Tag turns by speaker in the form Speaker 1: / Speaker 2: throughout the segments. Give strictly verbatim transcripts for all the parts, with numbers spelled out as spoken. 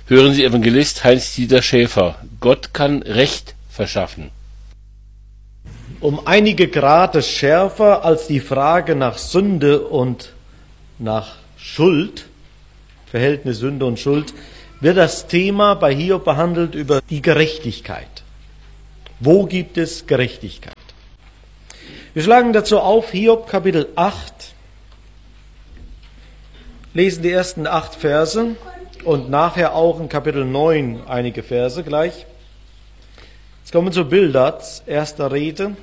Speaker 1: Hören Sie Evangelist Heinz-Dieter Schäfer. Gott kann Recht verschaffen.
Speaker 2: Um einige Grade schärfer als die Frage nach Sünde und nach Schuld, Verhältnis Sünde und Schuld, wird das Thema bei Hiob behandelt über die Gerechtigkeit. Wo gibt es Gerechtigkeit? Wir schlagen dazu auf Hiob Kapitel acht, lesen die ersten acht Verse und nachher auch in Kapitel neun einige Verse gleich. Jetzt kommen wir zu Bildads erster Rede.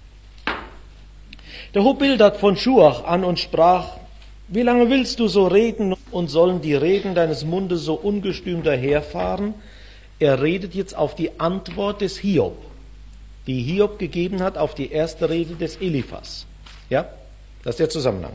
Speaker 2: Da hob Bildad von Schuach an und sprach: Wie lange willst du so reden und sollen die Reden deines Mundes so ungestüm daherfahren? Er redet jetzt auf die Antwort des Hiob, die Hiob gegeben hat auf die erste Rede des Eliphas. Ja, das ist der Zusammenhang.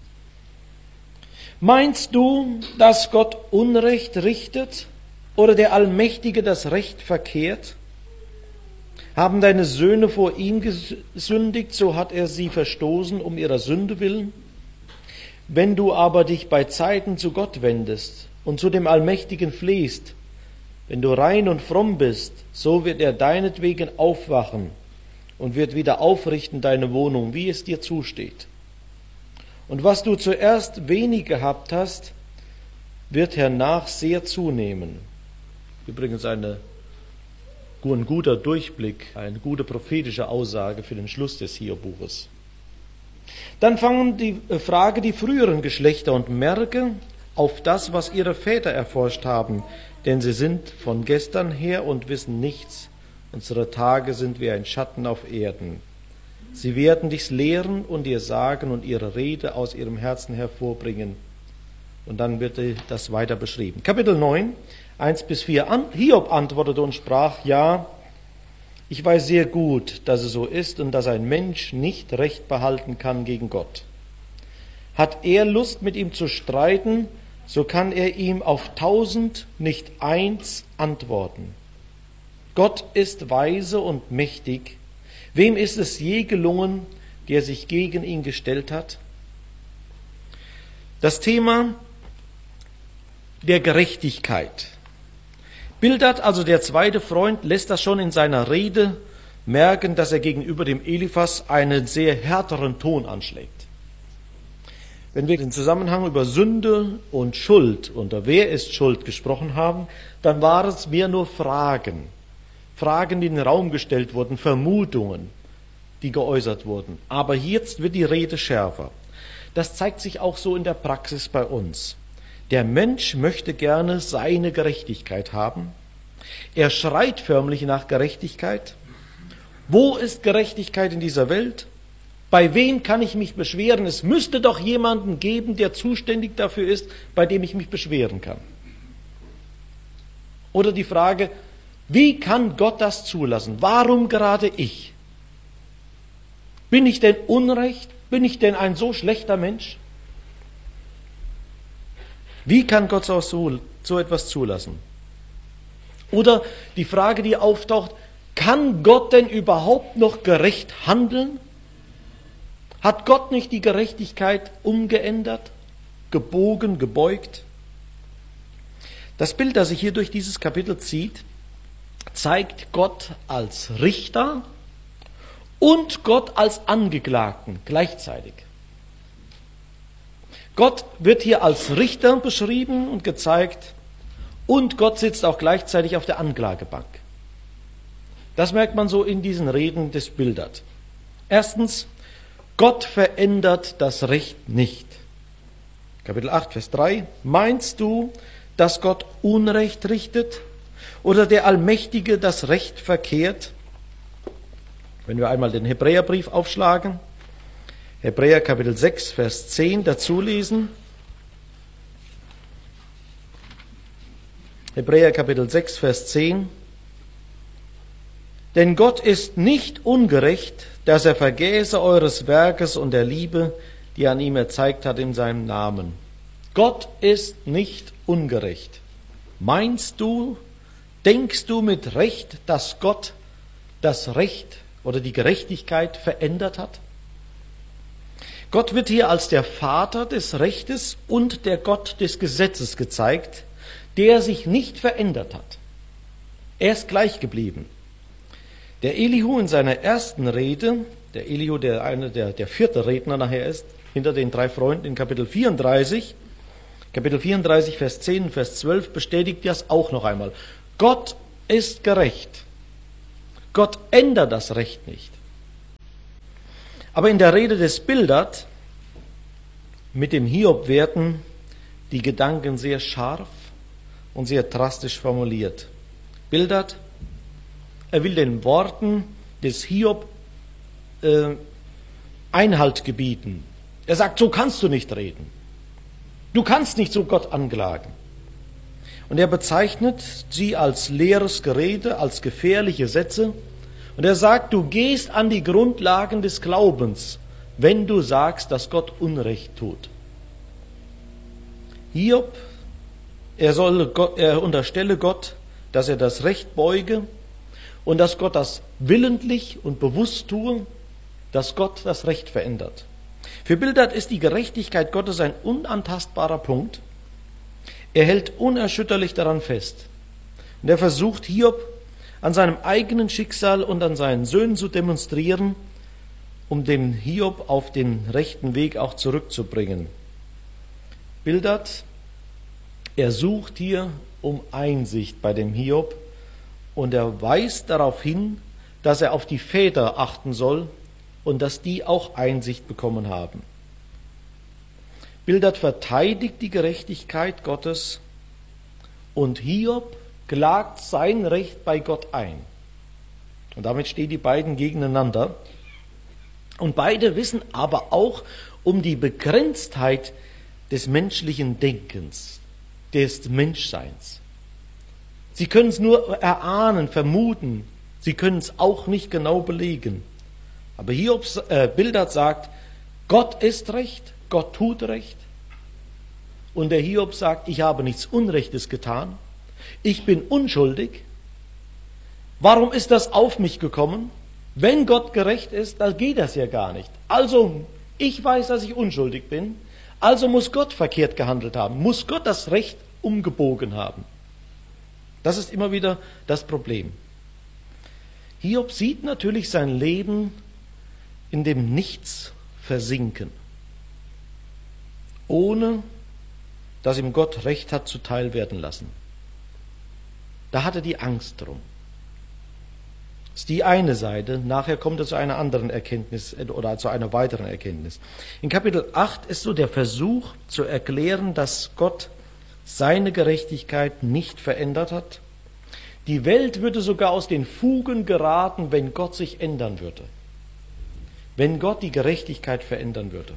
Speaker 2: Meinst du, dass Gott Unrecht richtet oder der Allmächtige das Recht verkehrt? Haben deine Söhne vor ihm gesündigt, so hat er sie verstoßen um ihrer Sünde willen? Wenn du aber dich bei Zeiten zu Gott wendest und zu dem Allmächtigen flehst, wenn du rein und fromm bist, so wird er deinetwegen aufwachen und wird wieder aufrichten deine Wohnung, wie es dir zusteht. Und was du zuerst wenig gehabt hast, wird hernach sehr zunehmen. Übrigens eine, ein guter Durchblick, eine gute prophetische Aussage für den Schluss des Hiob-Buches. Dann fangen die Frage die früheren Geschlechter und merke auf das, was ihre Väter erforscht haben, denn sie sind von gestern her und wissen nichts. Unsere Tage sind wie ein Schatten auf Erden. Sie werden dich's lehren und dir sagen und ihre Rede aus ihrem Herzen hervorbringen. Und dann wird das weiter beschrieben. Kapitel neun, eins bis vier. Hiob antwortete und sprach: Ja, ich weiß sehr gut, dass es so ist und dass ein Mensch nicht Recht behalten kann gegen Gott. Hat er Lust, mit ihm zu streiten, so kann er ihm auf tausend nicht eins antworten. Gott ist weise und mächtig. Wem ist es je gelungen, der sich gegen ihn gestellt hat? Das Thema der Gerechtigkeit. Bildad, also der zweite Freund, lässt das schon in seiner Rede merken, dass er gegenüber dem Eliphas einen sehr härteren Ton anschlägt. Wenn wir den Zusammenhang über Sünde und Schuld, unter wer ist Schuld, gesprochen haben, dann waren es mehr nur Fragen. Fragen, die in den Raum gestellt wurden, Vermutungen, die geäußert wurden. Aber jetzt wird die Rede schärfer. Das zeigt sich auch so in der Praxis bei uns. Der Mensch möchte gerne seine Gerechtigkeit haben. Er schreit förmlich nach Gerechtigkeit. Wo ist Gerechtigkeit in dieser Welt? Bei wem kann ich mich beschweren? Es müsste doch jemanden geben, der zuständig dafür ist, bei dem ich mich beschweren kann. Oder die Frage: Wie kann Gott das zulassen? Warum gerade ich? Bin ich denn unrecht? Bin ich denn ein so schlechter Mensch? Wie kann Gott so, so etwas zulassen? Oder die Frage, die auftaucht: Kann Gott denn überhaupt noch gerecht handeln? Hat Gott nicht die Gerechtigkeit umgeändert, gebogen, gebeugt? Das Bild, das sich hier durch dieses Kapitel zieht, zeigt Gott als Richter und Gott als Angeklagten gleichzeitig. Gott wird hier als Richter beschrieben und gezeigt und Gott sitzt auch gleichzeitig auf der Anklagebank. Das merkt man so in diesen Reden des Bildad. Erstens, Gott verändert das Recht nicht. Kapitel acht, Vers drei. Meinst du, dass Gott Unrecht richtet oder der Allmächtige das Recht verkehrt? Wenn wir einmal den Hebräerbrief aufschlagen, Hebräer Kapitel sechs, Vers zehn dazu lesen. Hebräer Kapitel sechs, Vers zehn. Denn Gott ist nicht ungerecht, dass er vergäße eures Werkes und der Liebe, die er an ihm erzeigt hat in seinem Namen. Gott ist nicht ungerecht. Meinst du, denkst du mit Recht, dass Gott das Recht oder die Gerechtigkeit verändert hat? Gott wird hier als der Vater des Rechtes und der Gott des Gesetzes gezeigt, der sich nicht verändert hat. Er ist gleich geblieben. Der Elihu in seiner ersten Rede, der Elihu, der eine der, der vierte Redner nachher ist, hinter den drei Freunden in Kapitel vierunddreißig, Kapitel vierunddreißig, Vers zehn und Vers zwölf bestätigt das auch noch einmal. Gott ist gerecht. Gott ändert das Recht nicht. Aber in der Rede des Bildad mit dem Hiob werden die Gedanken sehr scharf und sehr drastisch formuliert. Bildad, er will den Worten des Hiob äh, Einhalt gebieten. Er sagt, so kannst du nicht reden. Du kannst nicht so Gott anklagen. Und er bezeichnet sie als leeres Gerede, als gefährliche Sätze. Und er sagt, du gehst an die Grundlagen des Glaubens, wenn du sagst, dass Gott Unrecht tut. Hiob, er, soll, er unterstelle Gott, dass er das Recht beuge und dass Gott das willentlich und bewusst tue, dass Gott das Recht verändert. Für Bildad ist die Gerechtigkeit Gottes ein unantastbarer Punkt. Er hält unerschütterlich daran fest. Und er versucht Hiob an seinem eigenen Schicksal und an seinen Söhnen zu demonstrieren, um den Hiob auf den rechten Weg auch zurückzubringen. Bildad, er sucht hier um Einsicht bei dem Hiob und er weist darauf hin, dass er auf die Väter achten soll und dass die auch Einsicht bekommen haben. Bildad verteidigt die Gerechtigkeit Gottes und Hiob klagt sein Recht bei Gott ein. Und damit stehen die beiden gegeneinander. Und beide wissen aber auch um die Begrenztheit des menschlichen Denkens, des Menschseins. Sie können es nur erahnen, vermuten, sie können es auch nicht genau belegen. Aber Hiob, äh, Bildad sagt, Gott ist recht, Gott tut recht. Und der Hiob sagt, ich habe nichts Unrechtes getan, ich bin unschuldig. Warum ist das auf mich gekommen? Wenn Gott gerecht ist, dann geht das ja gar nicht. Also, ich weiß, dass ich unschuldig bin, also muss Gott verkehrt gehandelt haben, muss Gott das Recht umgebogen haben. Das ist immer wieder das Problem. Hiob sieht natürlich sein Leben in dem Nichts versinken, ohne dass ihm Gott Recht hat zuteil werden lassen. Da hat er die Angst drum. Das ist die eine Seite. Nachher kommt er zu einer anderen Erkenntnis oder zu einer weiteren Erkenntnis. In Kapitel acht ist so der Versuch zu erklären, dass Gott seine Gerechtigkeit nicht verändert hat. Die Welt würde sogar aus den Fugen geraten, wenn Gott sich ändern würde. Wenn Gott die Gerechtigkeit verändern würde.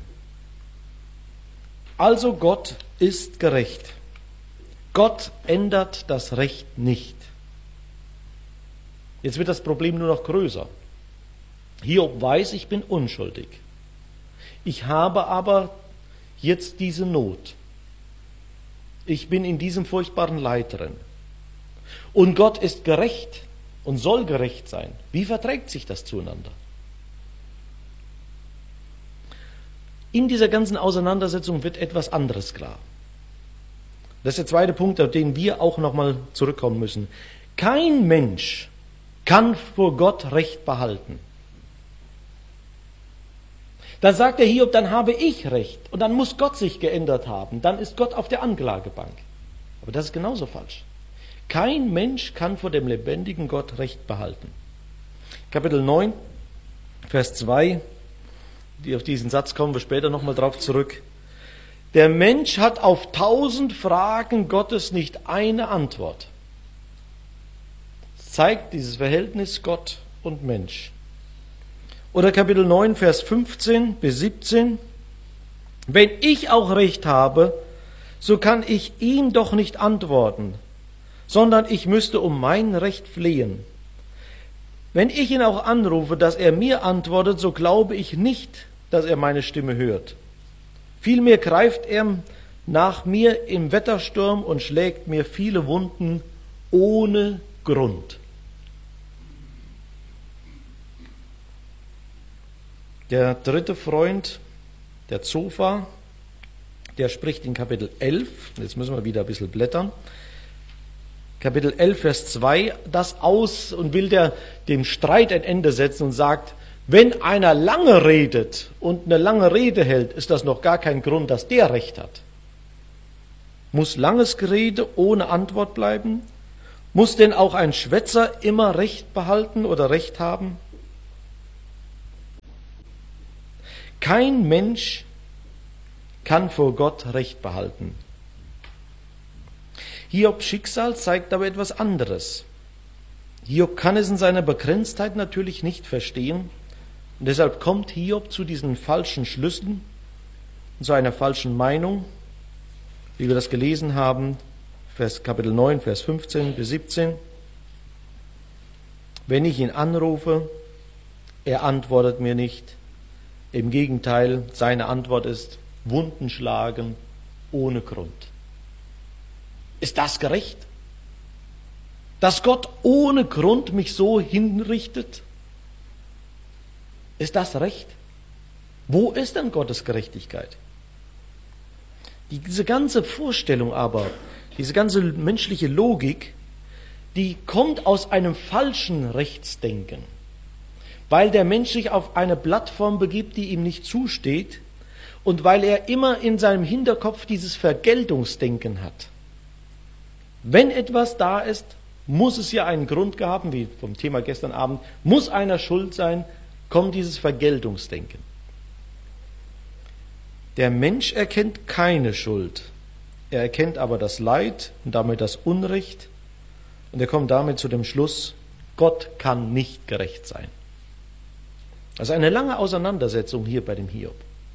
Speaker 2: Also Gott ist gerecht. Gott ändert das Recht nicht. Jetzt wird das Problem nur noch größer. Hiob weiß, ich bin unschuldig. Ich habe aber jetzt diese Not. Ich bin in diesem furchtbaren Leid drin. Und Gott ist gerecht und soll gerecht sein. Wie verträgt sich das zueinander? In dieser ganzen Auseinandersetzung wird etwas anderes klar. Das ist der zweite Punkt, auf den wir auch nochmal zurückkommen müssen. Kein Mensch kann vor Gott Recht behalten. Dann sagt der Hiob, dann habe ich Recht und dann muss Gott sich geändert haben. Dann ist Gott auf der Anklagebank. Aber das ist genauso falsch. Kein Mensch kann vor dem lebendigen Gott Recht behalten. Kapitel neun, Vers zwei, auf diesen Satz kommen wir später nochmal drauf zurück. Der Mensch hat auf tausend Fragen Gottes nicht eine Antwort. Das zeigt dieses Verhältnis Gott und Mensch. Oder Kapitel neun, Vers fünfzehn bis siebzehn. Wenn ich auch Recht habe, so kann ich ihm doch nicht antworten, sondern ich müsste um mein Recht flehen. Wenn ich ihn auch anrufe, dass er mir antwortet, so glaube ich nicht, dass er meine Stimme hört. Vielmehr greift er nach mir im Wettersturm und schlägt mir viele Wunden ohne Grund. Der dritte Freund, der Zophar, der spricht in Kapitel elf, jetzt müssen wir wieder ein bisschen blättern, Kapitel elf, Vers zwei, das aus und will der dem Streit ein Ende setzen und sagt, wenn einer lange redet und eine lange Rede hält, ist das noch gar kein Grund, dass der Recht hat. Muss langes Gerede ohne Antwort bleiben? Muss denn auch ein Schwätzer immer Recht behalten oder Recht haben? Kein Mensch kann vor Gott Recht behalten. Hiobs Schicksal zeigt aber etwas anderes. Hiob kann es in seiner Begrenztheit natürlich nicht verstehen und deshalb kommt Hiob zu diesen falschen Schlüssen, zu einer falschen Meinung, wie wir das gelesen haben, Vers, Kapitel neun, Vers fünfzehn bis siebzehn. Wenn ich ihn anrufe, er antwortet mir nicht. Im Gegenteil, seine Antwort ist Wunden schlagen ohne Grund. Ist das gerecht? Dass Gott ohne Grund mich so hinrichtet? Ist das Recht? Wo ist denn Gottes Gerechtigkeit? Diese ganze Vorstellung aber, diese ganze menschliche Logik, die kommt aus einem falschen Rechtsdenken, weil der Mensch sich auf eine Plattform begibt, die ihm nicht zusteht und weil er immer in seinem Hinterkopf dieses Vergeltungsdenken hat. Wenn etwas da ist, muss es ja einen Grund haben, wie vom Thema gestern Abend, muss einer schuld sein, kommt dieses Vergeltungsdenken. Der Mensch erkennt keine Schuld, er erkennt aber das Leid und damit das Unrecht und er kommt damit zu dem Schluss, Gott kann nicht gerecht sein. Also eine lange Auseinandersetzung hier bei dem Hiob.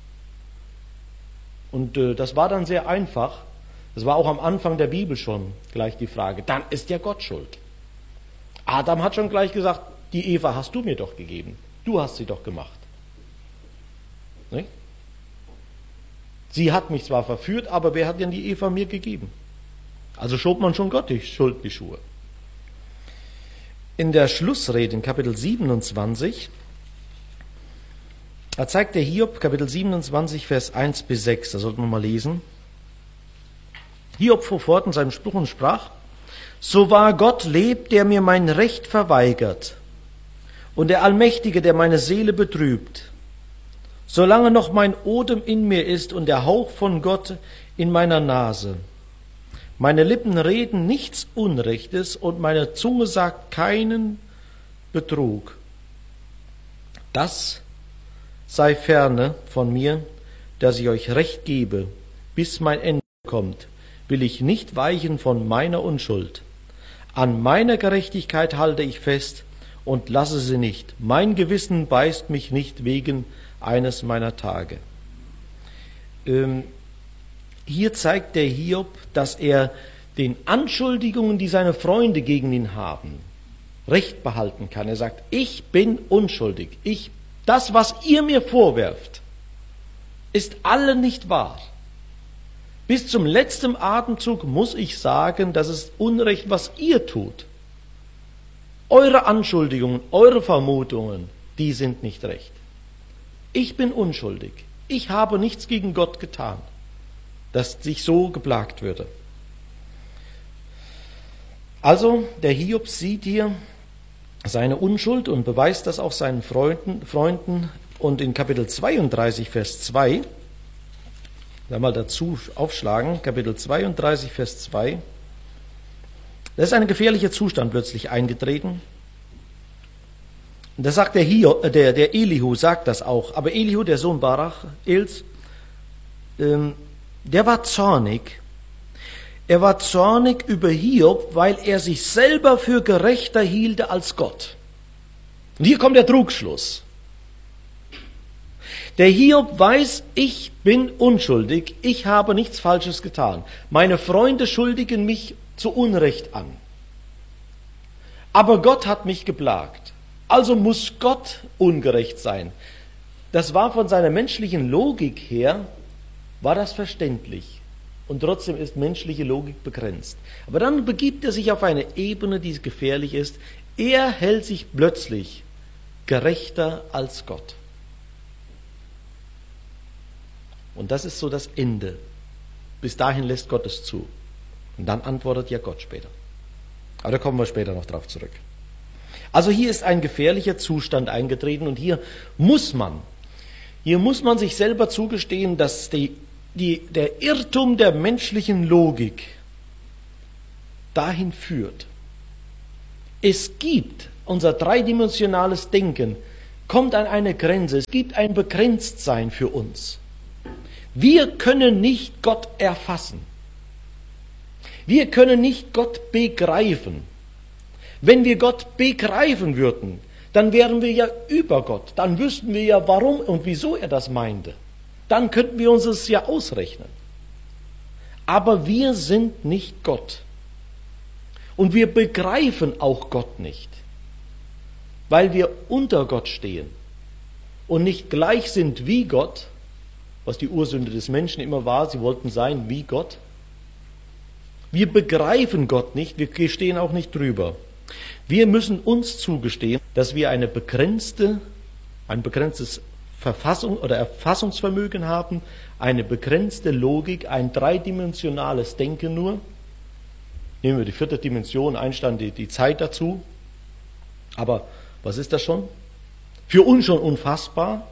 Speaker 2: Und äh, das war dann sehr einfach. Das war auch am Anfang der Bibel schon gleich die Frage. Dann ist ja Gott schuld. Adam hat schon gleich gesagt, die Eva hast du mir doch gegeben. Du hast sie doch gemacht. Nicht? Sie hat mich zwar verführt, aber wer hat denn die Eva mir gegeben? Also schob man schon Gott die Schuld in die Schuhe. In der Schlussrede in Kapitel siebenundzwanzig, da zeigt der Hiob, Kapitel siebenundzwanzig, Vers eins bis sechs, da sollten wir mal lesen. Hiob fuhr fort in seinem Spruch und sprach, so wahr Gott lebt, der mir mein Recht verweigert, und der Allmächtige, der meine Seele betrübt, solange noch mein Odem in mir ist und der Hauch von Gott in meiner Nase. Meine Lippen reden nichts Unrechtes und meine Zunge sagt keinen Betrug. Das sei ferne von mir, dass ich euch Recht gebe, bis mein Ende kommt, will ich nicht weichen von meiner Unschuld. An meiner Gerechtigkeit halte ich fest und lasse sie nicht. Mein Gewissen beißt mich nicht wegen eines meiner Tage. Ähm, hier zeigt der Hiob, dass er den Anschuldigungen, die seine Freunde gegen ihn haben, Recht behalten kann. Er sagt, ich bin unschuldig. Ich, das, was ihr mir vorwerft, ist alle nicht wahr. Bis zum letzten Atemzug muss ich sagen, das ist Unrecht, was ihr tut. Eure Anschuldigungen, eure Vermutungen, die sind nicht recht. Ich bin unschuldig. Ich habe nichts gegen Gott getan, dass ich so geplagt würde. Also, der Hiob sieht hier seine Unschuld und beweist das auch seinen Freunden, Freunden. Und in Kapitel zweiunddreißig, Vers zwei, da mal dazu aufschlagen, Kapitel zweiunddreißig, Vers zwei, da ist ein gefährlicher Zustand plötzlich eingetreten. Und da sagt der, Hiob, der, der Elihu, sagt das auch, aber Elihu, der Sohn Barachels, ähm, der war zornig. Er war zornig über Hiob, weil er sich selber für gerechter hielte als Gott. Und hier kommt der Trugschluss. Der Hiob weiß, ich bin unschuldig, ich habe nichts Falsches getan. Meine Freunde schuldigen mich zu Unrecht an. Aber Gott hat mich geplagt. Also muss Gott ungerecht sein. Das war von seiner menschlichen Logik her, war das verständlich. Und trotzdem ist menschliche Logik begrenzt. Aber dann begibt er sich auf eine Ebene, die gefährlich ist. Er hält sich plötzlich gerechter als Gott. Und das ist so das Ende Bis dahin lässt Gott es zu. Und dann antwortet ja Gott später. Aber da kommen wir später noch drauf zurück. Also hier ist ein gefährlicher Zustand eingetreten und hier muss man, hier muss man sich selber zugestehen, dass die, die, der Irrtum der menschlichen Logik dahin führt. Es gibt unser dreidimensionales Denken, kommt an eine Grenze, es gibt ein Begrenztsein für uns. Wir können nicht Gott erfassen. Wir können nicht Gott begreifen. Wenn wir Gott begreifen würden, dann wären wir ja über Gott. Dann wüssten wir ja, warum und wieso er das meinte. Dann könnten wir uns es ja ausrechnen. Aber wir sind nicht Gott. Und wir begreifen auch Gott nicht, weil wir unter Gott stehen und nicht gleich sind wie Gott, was die Ursünde des Menschen immer war, sie wollten sein wie Gott. Wir begreifen Gott nicht, wir stehen auch nicht drüber. Wir müssen uns zugestehen, dass wir eine begrenzte, ein begrenztes Verfassung oder Erfassungsvermögen haben, eine begrenzte Logik, ein dreidimensionales Denken nur. Nehmen wir die vierte Dimension, Einstein die, die Zeit dazu. Aber was ist das schon? Für uns schon unfassbar.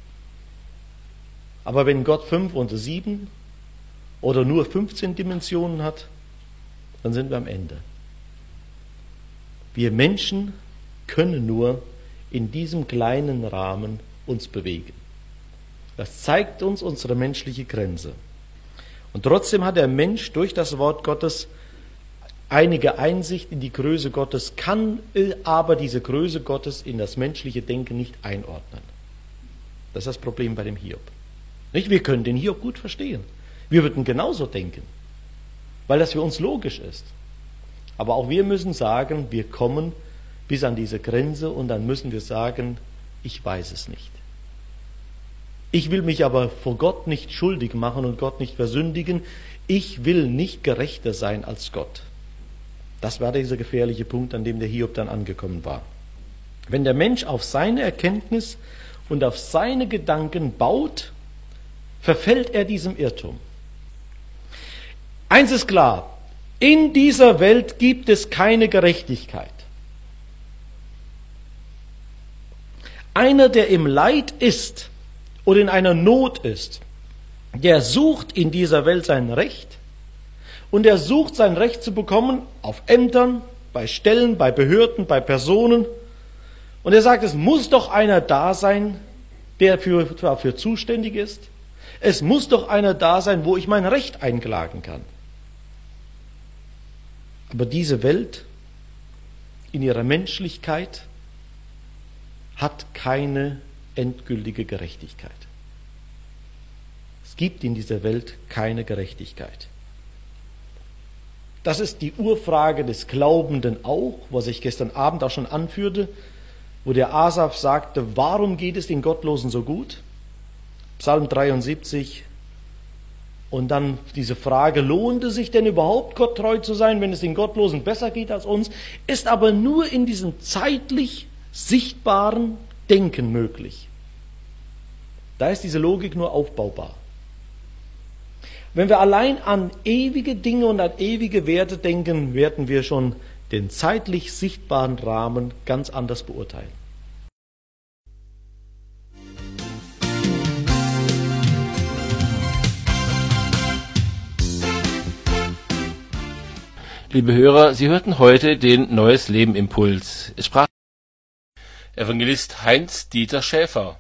Speaker 2: Aber wenn Gott fünf oder sieben oder nur fünfzehn Dimensionen hat, dann sind wir am Ende. Wir Menschen können nur in diesem kleinen Rahmen uns bewegen. Das zeigt uns unsere menschliche Grenze. Und trotzdem hat der Mensch durch das Wort Gottes einige Einsicht in die Größe Gottes, kann aber diese Größe Gottes in das menschliche Denken nicht einordnen. Das ist das Problem bei dem Hiob. Nicht? Wir können den Hiob gut verstehen. Wir würden genauso denken, weil das für uns logisch ist. Aber auch wir müssen sagen, wir kommen bis an diese Grenze und dann müssen wir sagen, ich weiß es nicht. Ich will mich aber vor Gott nicht schuldig machen und Gott nicht versündigen. Ich will nicht gerechter sein als Gott. Das war dieser gefährliche Punkt, an dem der Hiob dann angekommen war. Wenn der Mensch auf seine Erkenntnis und auf seine Gedanken baut, verfällt er diesem Irrtum. Eins ist klar, in dieser Welt gibt es keine Gerechtigkeit. Einer, der im Leid ist oder in einer Not ist, der sucht in dieser Welt sein Recht und er sucht sein Recht zu bekommen auf Ämtern, bei Stellen, bei Behörden, bei Personen. Und er sagt, es muss doch einer da sein, der für, dafür zuständig ist. Es muss doch einer da sein, wo ich mein Recht einklagen kann. Aber diese Welt in ihrer Menschlichkeit hat keine endgültige Gerechtigkeit. Es gibt in dieser Welt keine Gerechtigkeit. Das ist die Urfrage des Glaubenden auch, was ich gestern Abend auch schon anführte, wo der Asaf sagte, warum geht es den Gottlosen so gut? Psalm dreiundsiebzig. Und dann diese Frage, lohnt es sich denn überhaupt, Gott treu zu sein, wenn es den Gottlosen besser geht als uns? Ist aber nur in diesem zeitlich sichtbaren Denken möglich. Da ist diese Logik nur aufbaubar. Wenn wir allein an ewige Dinge und an ewige Werte denken, werden wir schon den zeitlich sichtbaren Rahmen ganz anders beurteilen.
Speaker 1: Liebe Hörer, Sie hörten heute den Neues Leben Impuls. Es sprach Evangelist Heinz-Dieter Schäfer.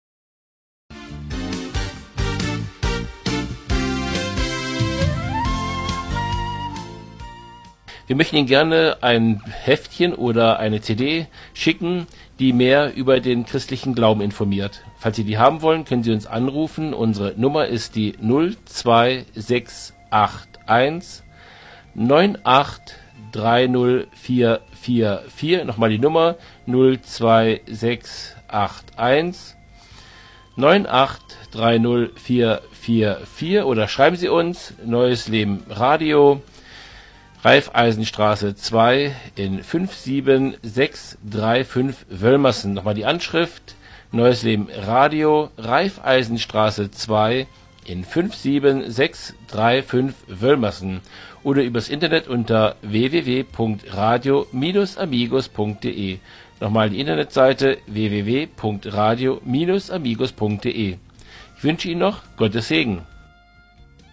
Speaker 1: Wir möchten Ihnen gerne ein Heftchen oder eine C D schicken, die mehr über den christlichen Glauben informiert. Falls Sie die haben wollen, können Sie uns anrufen. Unsere Nummer ist die null zwei sechs acht eins neun acht drei null vier vier vier. Nochmal die Nummer null zwei sechs acht eins neun acht drei null vier vier vier oder schreiben Sie uns Neues Leben Radio, Raiffeisenstraße zwei in fünf sieben sechs drei fünf Wölmersen. Nochmal die Anschrift, Neues Leben Radio, Raiffeisenstraße zwei in fünf sieben sechs drei fünf Wölmersen oder übers Internet unter w w w punkt radio Bindestrich amigos punkt de. Nochmal die Internetseite w w w punkt radio Bindestrich amigos punkt de. Ich wünsche Ihnen noch Gottes Segen.